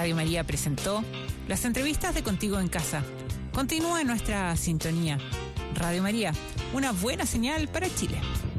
Radio María presentó las entrevistas de Contigo en Casa. Continúa en nuestra sintonía. Radio María, una buena señal para Chile.